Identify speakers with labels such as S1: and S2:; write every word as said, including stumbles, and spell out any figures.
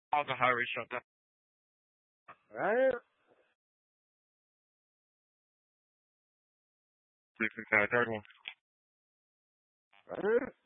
S1: All the highway shut down.
S2: Right?
S1: Six and ten, third one.
S2: Right?